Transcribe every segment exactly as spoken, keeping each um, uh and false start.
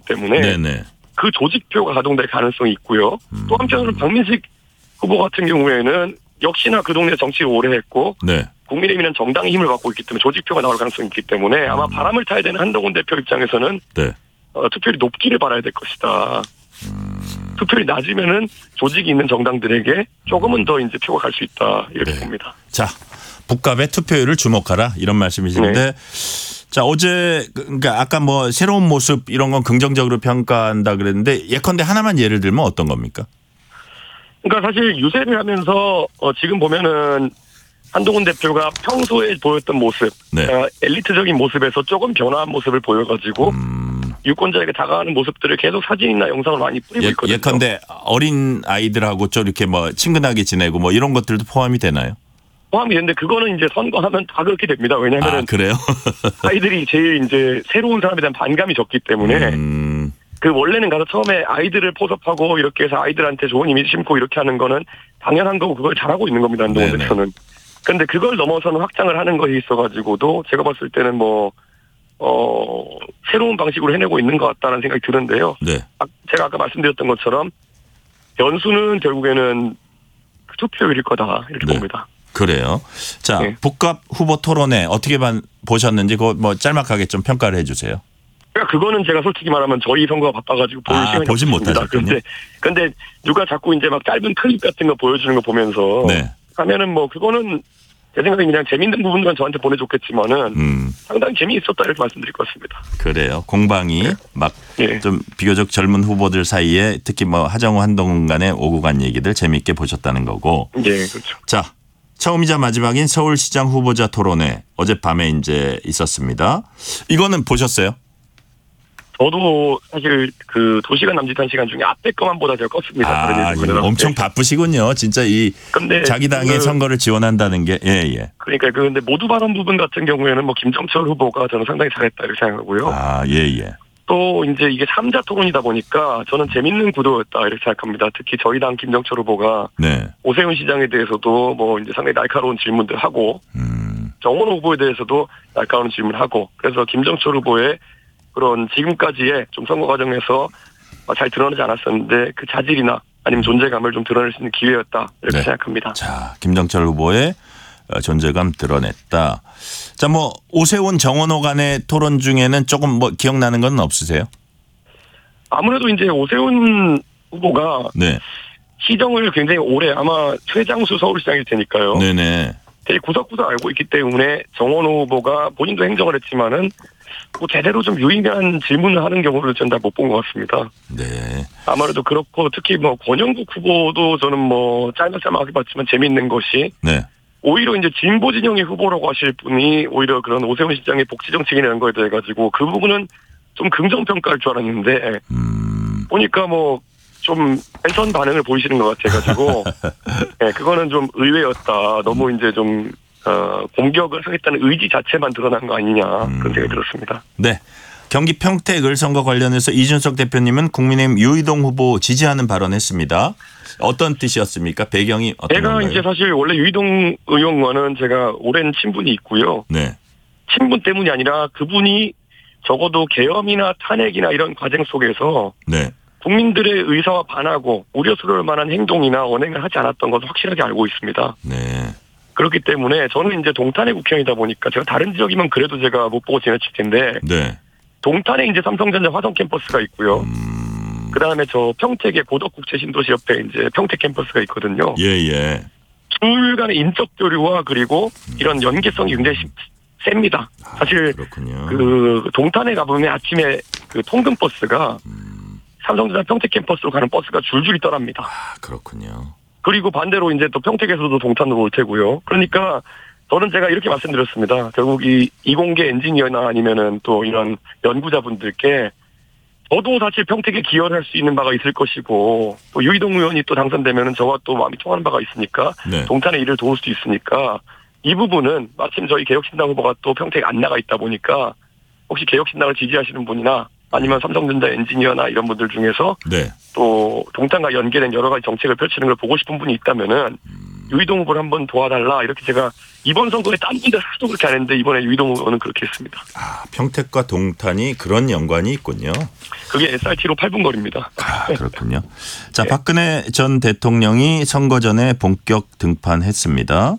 때문에 네네. 그 조직표가 가동될 가능성이 있고요. 음. 또 한편으로는 박민식 후보 같은 경우에는 역시나 그 동네 정치를 오래 했고 네. 국민의힘이라는 정당의 힘을 갖고 있기 때문에 조직표가 나올 가능성이 있기 때문에 아마 음. 바람을 타야 되는 한동훈 대표 입장에서는 네. 어, 투표율이 높기를 바라야 될 것이다. 음. 투표율이 낮으면은 조직이 있는 정당들에게 조금은 더 이제 표가 갈 수 있다 이렇게 네. 봅니다. 자, 북갑의 투표율을 주목하라 이런 말씀이신데 네. 자 어제 그러니까 아까 뭐 새로운 모습 이런 건 긍정적으로 평가한다 그랬는데 예컨대 하나만 예를 들면 어떤 겁니까? 그러니까 사실 유세를 하면서 어, 지금 보면은 한동훈 대표가 평소에 보였던 모습, 네. 어, 엘리트적인 모습에서 조금 변화한 모습을 보여가지고 음. 유권자에게 다가가는 모습들을 계속 사진이나 영상을 많이 뿌리고 예, 있거든요. 예컨대 어린 아이들하고 좀 이렇게 뭐 친근하게 지내고 뭐 이런 것들도 포함이 되나요? 포함이 되는데 그거는 이제 선거하면 다 그렇게 됩니다. 왜냐하면 아, 그래요? 아이들이 제일 이제 새로운 사람에 대한 반감이 적기 때문에 음. 그 원래는 가서 처음에 아이들을 포섭하고 이렇게 해서 아이들한테 좋은 이미지 심고 이렇게 하는 거는 당연한 거고 그걸 잘하고 있는 겁니다. 한동훈 네네. 대표는. 그런데 그걸 넘어서는 확장을 하는 것이 있어가지고도 제가 봤을 때는 뭐 어, 새로운 방식으로 해내고 있는 것 같다는 생각이 드는데요. 네. 제가 아까 말씀드렸던 것처럼 변수는 결국에는 그 투표율일 거다 이렇게 네. 봅니다. 그래요. 자, 네. 북갑 후보 토론회 어떻게 반, 보셨는지 그거 뭐 짤막하게 좀 평가를 해 주세요. 그러니까 그거는 제가 솔직히 말하면 저희 선거가 바빠가지고 볼 아, 시간이 보진 없습니다. 못하셨군요. 그런데 근데 누가 자꾸 이제 막 짧은 클립 같은 거 보여주는 거 보면서 네. 하면은 뭐 그거는 제 생각에 그냥 재밌는 부분만 저한테 보내줬겠지만은 음. 상당히 재미있었다 이렇게 말씀드릴 것 같습니다. 그래요. 공방이 네. 막 좀 예. 비교적 젊은 후보들 사이에 특히 뭐 하정우 한동훈 간의 오고 간 얘기들 재미있게 보셨다는 거고. 예, 그렇죠. 자, 처음이자 마지막인 서울시장 후보자 토론회 어젯밤에 이제 있었습니다. 이거는 보셨어요? 저도 사실 그 두 시간 남짓한 시간 중에 앞에 것만보다 제가 껐습니다. 아, 다른 이거 엄청 바쁘시군요. 진짜 이 근데 자기 당의 그, 선거를 지원한다는 게 예, 예. 그러니까 그 근데 모두 발언 부분 같은 경우에는 뭐 김정철 후보가 저는 상당히 잘했다 이렇게 생각하고요. 아, 예, 예. 또 이제 이게 삼자 토론이다 보니까 저는 재밌는 구도였다 이렇게 생각합니다. 특히 저희 당 김정철 후보가 네. 오세훈 시장에 대해서도 뭐 이제 상당히 날카로운 질문들 하고 음. 정원호 후보에 대해서도 날카로운 질문을 하고 그래서 김정철 후보의 그런 지금까지의 좀 선거 과정에서 잘 드러나지 않았었는데 그 자질이나 아니면 존재감을 좀 드러낼 수 있는 기회였다 이렇게 네. 생각합니다. 자, 김정철 후보의 존재감 드러냈다. 자, 뭐 오세훈 정원호 간의 토론 중에는 조금 뭐 기억나는 건 없으세요? 아무래도 이제 오세훈 후보가 네. 시정을 굉장히 오래 아마 최장수 서울시장일 테니까요. 네네. 되게 구석구석 알고 있기 때문에 정원호 후보가 본인도 행정을 했지만은 뭐 제대로 좀 유의미한 질문을 하는 경우를 전 잘 못 본 것 같습니다. 네. 아무래도 그렇고 특히 뭐 권영국 후보도 저는 뭐 짤막짤막하게 봤지만 재미있는 것이 네. 오히려 이제 진보 진영의 후보라고 하실 분이 오히려 그런 오세훈 시장의 복지 정책이나 이런 거에 대해 가지고 그 부분은 좀 긍정 평가할 줄 알았는데 음. 보니까 뭐 좀 팬선 반응을 보이시는 것 같아가지고 네, 그거는 좀 의외였다. 너무 이제 좀 어, 공격을 하겠다는 의지 자체만 드러난 거 아니냐 그런 생각이 들었습니다. 네. 경기 평택 을선거 관련해서 이준석 대표님은 국민의힘 유이동 후보 지지하는 발언했습니다. 어떤 뜻이었습니까? 배경이 어떤 제가 건가요? 이제 사실 원래 유이동 의원과는 제가 오랜 친분이 있고요. 네. 친분 때문이 아니라 그분이 적어도 계엄이나 탄핵이나 이런 과정 속에서 네. 국민들의 의사와 반하고 우려스러울 만한 행동이나 언행을 하지 않았던 것을 확실하게 알고 있습니다. 네. 그렇기 때문에 저는 이제 동탄의 국회의원이다 보니까 제가 다른 지역이면 그래도 제가 못 보고 지나칠 텐데 네. 동탄에 이제 삼성전자 화성 캠퍼스가 있고요. 음. 그 다음에 저 평택의 고덕국제신도시 옆에 이제 평택 캠퍼스가 있거든요. 예, 예. 둘 간의 인적 교류와 그리고 이런 연계성이 굉장히 셉니다. 사실 그렇군요. 그 동탄에 가보면 아침에 그 통근버스가 음. 삼성전자 평택 캠퍼스로 가는 버스가 줄줄이 떠납니다. 아, 그렇군요. 그리고 반대로 이제 또 평택에서도 동탄으로 올 테고요. 그러니까 저는 제가 이렇게 말씀드렸습니다. 결국 이 이공계 엔지니어나 아니면은 또 이런 연구자분들께 저도 사실 평택에 기여를 할 수 있는 바가 있을 것이고 또 유이동 의원이 또 당선되면은 저와 또 마음이 통하는 바가 있으니까 네. 동탄의 일을 도울 수도 있으니까 이 부분은 마침 저희 개혁신당 후보가 또 평택에 안 나가 있다 보니까 혹시 개혁신당을 지지하시는 분이나 아니면 삼성전자 엔지니어나 이런 분들 중에서 네. 또 동탄과 연계된 여러 가지 정책을 펼치는 걸 보고 싶은 분이 있다면은 유이동 후보를 한번 도와달라 이렇게 제가 이번 선거에 딴 분들 하도 그렇게 안 했는데 이번에 유이동 후보는 그렇게 했습니다. 아, 평택과 동탄이 그런 연관이 있군요. 그게 에스알티로 팔 분 거리입니다. 아, 그렇군요. 자, 박근혜 전 대통령이 선거 전에 본격 등판했습니다.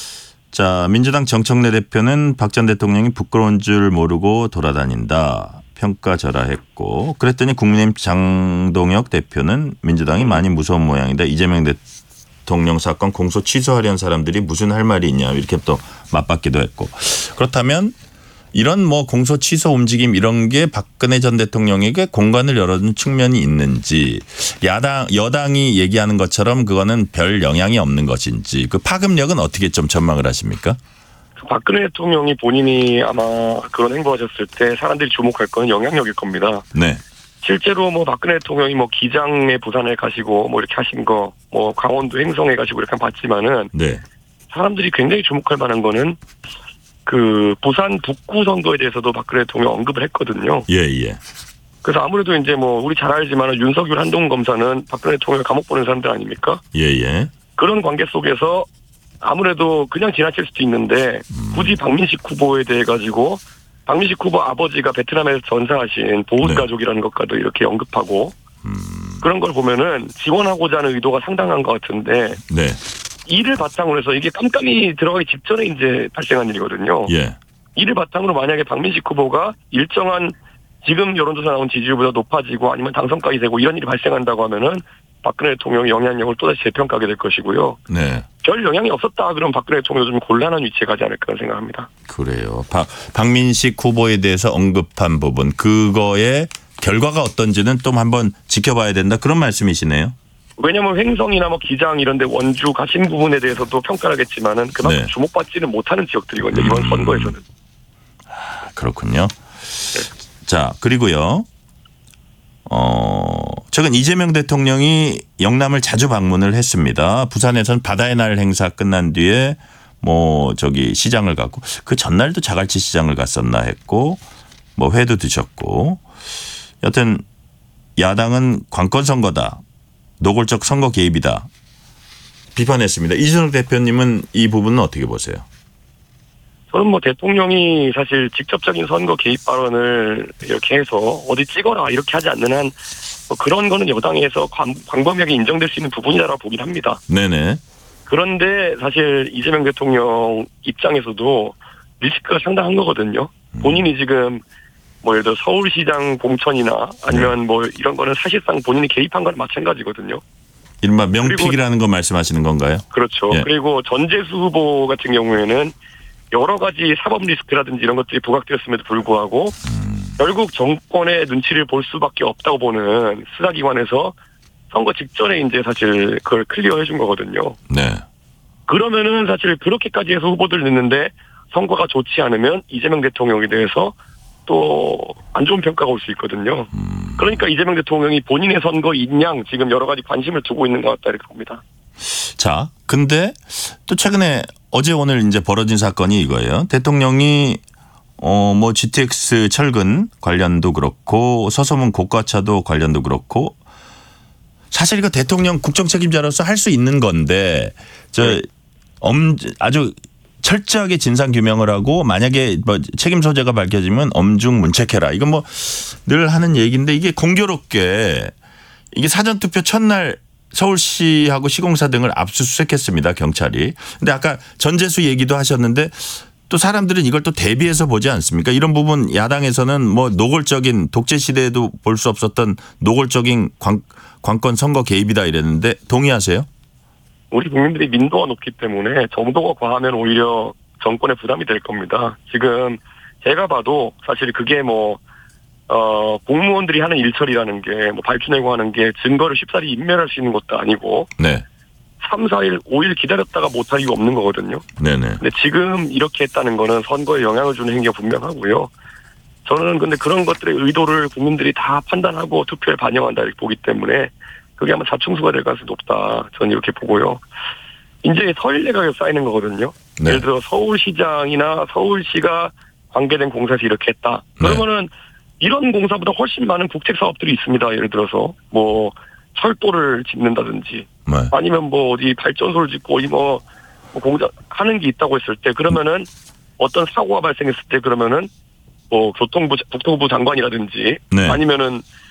자, 민주당 정청래 대표는 박 전 대통령이 부끄러운 줄 모르고 돌아다닌다. 평가절하했고, 그랬더니 국민의힘 장동혁 대표는 민주당이 많이 무서운 모양이다. 이재명 대통령 사건 공소 취소하려는 사람들이 무슨 할 말이 있냐 이렇게 또 맞받기도 했고. 그렇다면 이런 뭐 공소 취소 움직임 이런 게 박근혜 전 대통령에게 공간을 열어준 측면이 있는지, 야당 여당이 얘기하는 것처럼 그거는 별 영향이 없는 것인지, 그 파급력은 어떻게 좀 전망을 하십니까? 박근혜 대통령이 본인이 아마 그런 행보하셨을 때 사람들이 주목할 건 영향력일 겁니다. 네. 실제로 뭐 박근혜 대통령이 뭐 기장에 부산에 가시고 뭐 이렇게 하신 거, 뭐 강원도 행성에 가시고 이렇게 봤지만은 네. 사람들이 굉장히 주목할 만한 거는 그 부산 북구 선거에 대해서도 박근혜 대통령 언급을 했거든요. 예, 예. 그래서 아무래도 이제 뭐 우리 잘 알지만 윤석열 한동훈 검사는 박근혜 대통령 감옥 보낸 사람들 아닙니까? 예, 예. 그런 관계 속에서 아무래도 그냥 지나칠 수도 있는데 굳이 박민식 후보에 대해 가지고 박민식 후보 아버지가 베트남에서 전사하신 보훈가족이라는 것과도 이렇게 언급하고 음. 그런 걸 보면은 지원하고자 하는 의도가 상당한 것 같은데 네. 이를 바탕으로 해서 이게 깜깜이 들어가기 직전에 이제 발생한 일이거든요. 예. 이를 바탕으로 만약에 박민식 후보가 일정한 지금 여론조사 나온 지지율보다 높아지고 아니면 당선까지 되고 이런 일이 발생한다고 하면은 박근혜 대통령의 영향력을 또다시 재평가하게 될 것이고요. 네. 별 영향이 없었다 그러면 박근혜 대통령도 좀 곤란한 위치에 가지 않을까 생각합니다. 그래요. 박, 박민식 후보에 대해서 언급한 부분, 그거의 결과가 어떤지는 또 한번 지켜봐야 된다, 그런 말씀이시네요. 왜냐하면 횡성이나 뭐 기장 이런 데 원주 가신 부분에 대해서도 평가를 하겠지만은 그만큼 네. 주목받지는 못하는 지역들이거든요. 이번 음. 선거에서는. 아, 그렇군요. 자, 그리고요. 어, 최근 이재명 대통령이 영남을 자주 방문을 했습니다. 부산에서는 바다의 날 행사 끝난 뒤에 뭐 저기 시장을 가고, 그 전날도 자갈치 시장을 갔었나 했고, 뭐 회도 드셨고, 여튼 야당은 관권 선거다, 노골적 선거 개입이다 비판했습니다. 이준석 대표님은 이 부분은 어떻게 보세요? 저는 뭐 대통령이 사실 직접적인 선거 개입 발언을 이렇게 해서 어디 찍어라 이렇게 하지 않는 한 뭐 그런 거는 여당에서 광, 광범위하게 인정될 수 있는 부분이라고 보긴 합니다. 네네. 그런데 사실 이재명 대통령 입장에서도 리스크가 상당한 거거든요. 본인이 지금 뭐 예를 들어 서울시장 공천이나 아니면 뭐 이런 거는 사실상 본인이 개입한 거랑 마찬가지거든요. 이른바 명픽이라는 거 말씀하시는 건가요? 그렇죠. 예. 그리고 전재수 후보 같은 경우에는 여러 가지 사법 리스크라든지 이런 것들이 부각되었음에도 불구하고 음. 결국 정권의 눈치를 볼 수밖에 없다고 보는 수사기관에서 선거 직전에 이제 사실 그걸 클리어해 준 거거든요. 네. 그러면은 사실 그렇게까지 해서 후보들 냈는데 선거가 좋지 않으면 이재명 대통령에 대해서 또 안 좋은 평가가 올 수 있거든요. 음. 그러니까 이재명 대통령이 본인의 선거 인양 지금 여러 가지 관심을 두고 있는 것 같다 이렇게 봅니다. 자, 근데 또 최근에 어제 오늘 이제 벌어진 사건이 이거예요. 대통령이 어 뭐 지티엑스 철근 관련도 그렇고 서소문 고가차도 관련도 그렇고, 사실 이거 대통령 국정 책임자로서 할 수 있는 건데 저 네. 엄 아주 철저하게 진상 규명을 하고 만약에 뭐 책임 소재가 밝혀지면 엄중 문책해라. 이건 뭐 늘 하는 얘기인데 이게 공교롭게 이게 사전 투표 첫날 서울시하고 시공사 등을 압수수색했습니다, 경찰이. 근데 아까 전재수 얘기도 하셨는데 또 사람들은 이걸 또 대비해서 보지 않습니까? 이런 부분 야당에서는 뭐 노골적인 독재 시대에도 볼 수 없었던 노골적인 관, 관권 선거 개입이다 이랬는데 동의하세요? 우리 국민들이 민도가 높기 때문에 정도가 과하면 오히려 정권에 부담이 될 겁니다. 지금 제가 봐도 사실 그게 뭐 어, 공무원들이 하는 일처리라는 게 뭐 발표 내고 하는 게 증거를 쉽사리 인멸할 수 있는 것도 아니고 네. 삼, 사일, 오일 기다렸다가 못할 이유 없는 거거든요. 네네. 근데 지금 이렇게 했다는 거는 선거에 영향을 주는 행위가 분명하고요. 저는 근데 그런 것들의 의도를 국민들이 다 판단하고 투표에 반영한다 이렇게 보기 때문에 그게 아마 자충수가 될 가능성이 높다. 저는 이렇게 보고요. 이제 서일 내각에 쌓이는 거거든요. 네. 예를 들어 서울시장이나 서울시가 관계된 공사에서 이렇게 했다. 그러면은 이런 공사보다 훨씬 많은 국책 사업들이 있습니다. 예를 들어서 뭐 철도를 짓는다든지 네. 아니면 뭐 어디 발전소를 짓고 어디 뭐, 뭐 공장 하는 게 있다고 했을 때 그러면은 어떤 사고가 발생했을 때 그러면은 뭐 교통부 국토부 장관이라든지 네. 아니면은